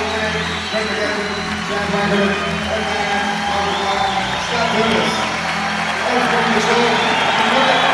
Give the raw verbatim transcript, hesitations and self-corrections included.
Thank you again, Jack Wagner, and uh, Scott Lewis. That was going to be so.